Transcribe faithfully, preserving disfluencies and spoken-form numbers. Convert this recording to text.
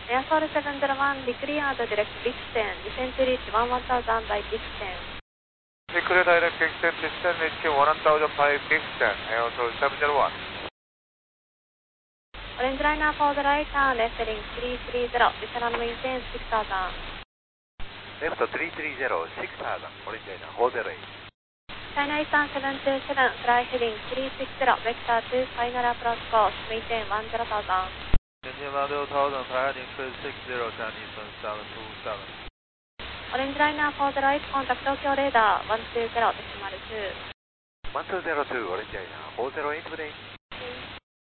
Airfall seven zero one, declared direct Dixon, descent to reach one one thousand by Dixon. Declare direct Dixon, descent reach one thousand by Dixon, Airfall seven zero one. Orange liner for the right turn, left heading three three zero, descend and maintain six thousand. Left three three zero, six thousand, orange liner, four zero eight. China Eastern seven two seven, fly heading three six zero, vector two, final approach course, maintain one zero thousand. Maintain one zero thousand, fly heading three six zero, China Eastern seven two seven. Orange liner for the right, contact Tokyo radar one two zero decimal two. one two zero two, orange liner, four zero eight today.